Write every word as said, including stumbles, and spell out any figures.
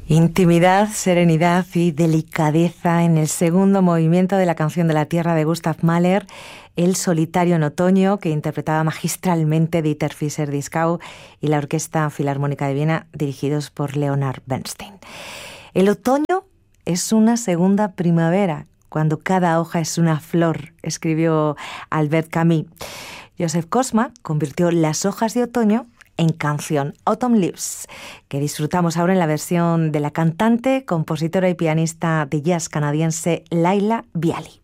Intimidad, serenidad y delicadeza en el segundo movimiento de la canción de la Tierra de Gustav Mahler, El solitario en otoño, que interpretaba magistralmente Dieter Fischer-Dieskau y la Orquesta Filarmónica de Viena, dirigidos por Leonard Bernstein. El otoño es una segunda primavera, cuando cada hoja es una flor, escribió Albert Camus. Joseph Kosma convirtió las hojas de otoño en canción, Autumn Leaves, que disfrutamos ahora en la versión de la cantante, compositora y pianista de jazz canadiense Laila Bialy.